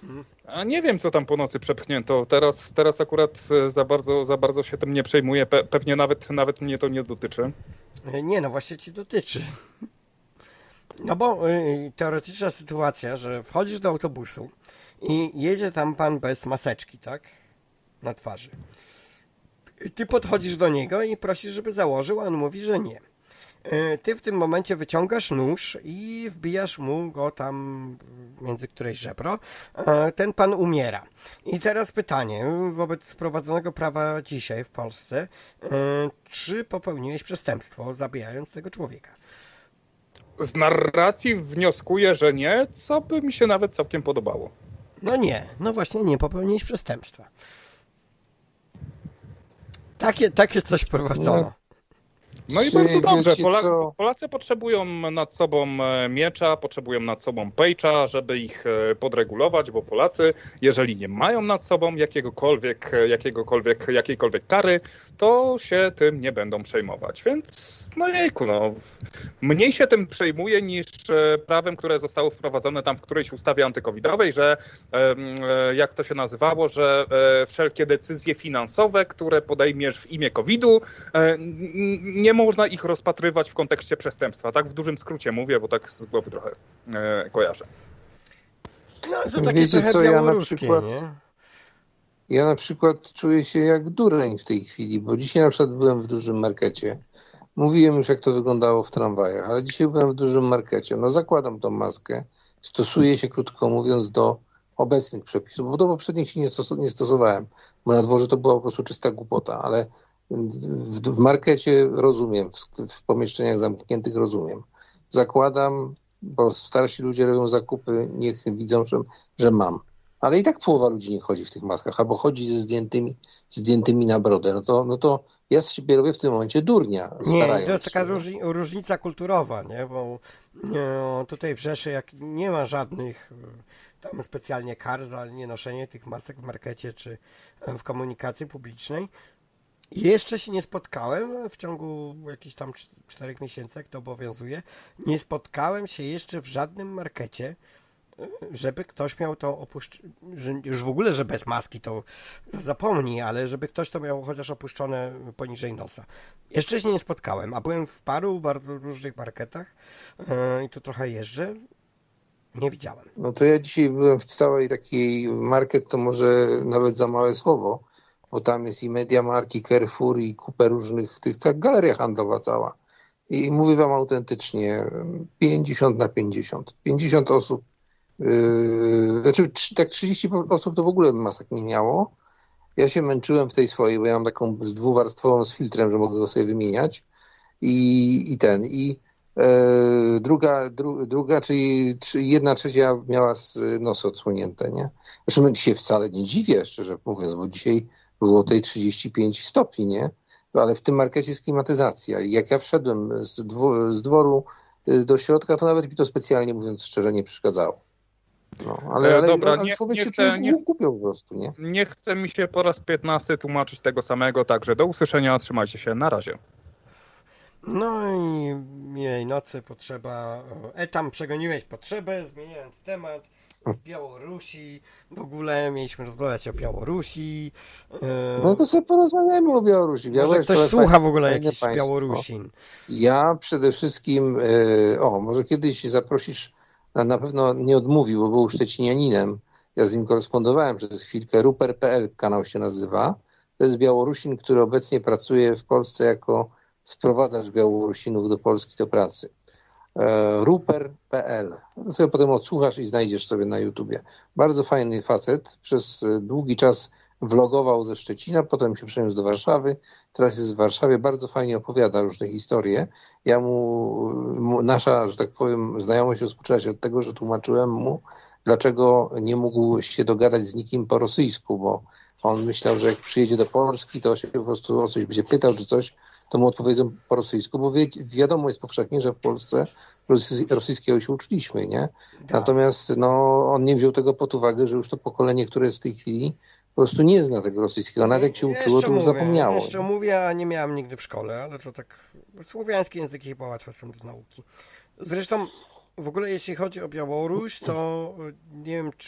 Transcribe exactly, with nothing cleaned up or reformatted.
A nie wiem, co tam po nocy przepchnięto. Teraz, teraz akurat za bardzo, za bardzo się tym nie przejmuję. Pe- pewnie nawet, nawet mnie to nie dotyczy. Nie, no właśnie ci dotyczy. No bo y, teoretyczna sytuacja, że wchodzisz do autobusu i jedzie tam pan bez maseczki, tak? Na twarzy. I ty podchodzisz do niego i prosisz, żeby założył, a on mówi, że nie. Y, ty w tym momencie wyciągasz nóż i wbijasz mu go tam między któreś żebro. Y, ten pan umiera. I teraz pytanie, wobec wprowadzonego prawa dzisiaj w Polsce, y, czy popełniłeś przestępstwo, zabijając tego człowieka? Z narracji wnioskuję, że nie, co by mi się nawet całkiem podobało. No nie, no właśnie nie popełniłeś przestępstwa. Takie, takie coś prowadzono. No. No i Czy bardzo dobrze. wiecie Pola- co? Polacy potrzebują nad sobą miecza, potrzebują nad sobą pejcza, żeby ich podregulować, bo Polacy, jeżeli nie mają nad sobą jakiegokolwiek, jakiegokolwiek, jakiejkolwiek kary, to się tym nie będą przejmować. Więc no jejku, no, mniej się tym przejmuje niż prawem, które zostało wprowadzone tam w którejś ustawie antykowidowej, że jak to się nazywało, że wszelkie decyzje finansowe, które podejmiesz w imię kowida, nie można ich rozpatrywać w kontekście przestępstwa. Tak w dużym skrócie mówię, bo tak z głowy trochę e, kojarzę. No to takie Wiecie trochę co, ja na białoruskie, przykład, nie? ja na przykład czuję się jak dureń w tej chwili, bo dzisiaj na przykład byłem w dużym markecie. Mówiłem już, jak to wyglądało w tramwajach, ale dzisiaj byłem w dużym markecie. No zakładam tą maskę, stosuję się, krótko mówiąc, do obecnych przepisów, bo do poprzednich się nie, stos- nie stosowałem, bo na dworze to była po prostu czysta głupota, ale w, w markecie rozumiem, w, w pomieszczeniach zamkniętych rozumiem. Zakładam, bo starsi ludzie robią zakupy, niech widzą, że, że mam. Ale i tak połowa ludzi nie chodzi w tych maskach, albo chodzi ze zdjętymi, zdjętymi na brodę. No to, no to ja z siebie robię w tym momencie durnia. Nie, starając to jest taka się. różni- różnica kulturowa, nie? Bo no, tutaj w Rzeszy jak nie ma żadnych tam specjalnie kar za nienoszenie tych masek w markecie czy w komunikacji publicznej. Jeszcze się nie spotkałem w ciągu jakichś tam czterech miesięcy, jak to obowiązuje, nie spotkałem się jeszcze w żadnym markecie, żeby ktoś miał to opuszczone, już w ogóle, że bez maski to zapomnij, ale żeby ktoś to miał chociaż opuszczone poniżej nosa. Jeszcze się nie spotkałem, a byłem w paru bardzo różnych marketach yy, i tu trochę jeżdżę, nie widziałem. No to ja dzisiaj byłem w całej takiej market, to może nawet za małe słowo, bo tam jest i MediaMarkt, i Carrefour, i kupę różnych, tych, cała galeria handlowa cała. I mówię wam autentycznie, pięćdziesiąt na pięćdziesiąt. pięćdziesiąt osób, yy, znaczy tak trzydzieści osób to w ogóle masek nie miało. Ja się męczyłem w tej swojej, bo ja mam taką dwuwarstwową z filtrem, że mogę go sobie wymieniać. I, i ten, i e, druga, dru, druga, czyli trzy, jedna trzecia miała z nosa odsłonięte, nie? Zresztą dzisiaj wcale nie dziwię, szczerze mówiąc, bo dzisiaj było tej trzydzieści pięć stopni, nie? Ale w tym markecie jest klimatyzacja. I jak ja wszedłem z, dwo, z dworu do środka, to nawet mi to specjalnie, mówiąc szczerze, nie przeszkadzało. No, ale, ale, Dobra, ale nie, człowiek nie się chcę, czuje nie, głupią po prostu, nie? nie chce mi się po raz piętnasty tłumaczyć tego samego, także do usłyszenia, trzymajcie się, na razie. No i miłej nocy, potrzeba, e tam przegoniłeś potrzebę, zmieniając temat. Z Białorusi, w ogóle mieliśmy rozmawiać o Białorusi. E... No to sobie porozmawiamy o Białorusi. Może ktoś słucha w ogóle jakiś Białorusin. Ja przede wszystkim, e, o, może kiedyś zaprosisz, na pewno nie odmówił, bo był szczecinianinem. Ja z nim korespondowałem przez chwilkę. Ruper kropka pe el kanał się nazywa. To jest Białorusin, który obecnie pracuje w Polsce jako sprowadzacz Białorusinów do Polski do pracy. Ruper kropka pe el. No sobie potem odsłuchasz i znajdziesz sobie na YouTubie. Bardzo fajny facet. Przez długi czas vlogował ze Szczecina, potem się przeniósł do Warszawy. Teraz jest w Warszawie. Bardzo fajnie opowiada różne historie. Ja mu, mu nasza, że tak powiem, znajomość rozpoczęła się od tego, że tłumaczyłem mu, dlaczego nie mógł się dogadać z nikim po rosyjsku, bo on myślał, że jak przyjedzie do Polski, to się po prostu o coś będzie pytał, czy coś, to mu odpowiedzą po rosyjsku, bo wi- wiadomo jest powszechnie, że w Polsce rosy- rosyjskiego się uczyliśmy, nie? Tak. Natomiast no, on nie wziął tego pod uwagę, że już to pokolenie, które jest w tej chwili, po prostu nie zna tego rosyjskiego. Nawet jak się uczyło, to już mówię, zapomniało. Jeszcze mówię, a nie miałem nigdy w szkole, ale to tak, słowiańskie języki chyba łatwe są do nauki. Zresztą w ogóle jeśli chodzi o Białoruś, to nie wiem, czy